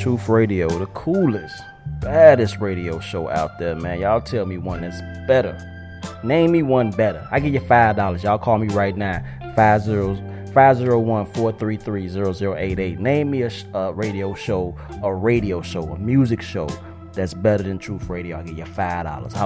Truth Radio, the coolest, baddest radio show out there, man. Y'all tell me one that's better. Name me one better. I give you $5. Y'all call me right now. 501-433-0088. Name me a radio show, a music show that's better than Truth Radio. I'll give you $5.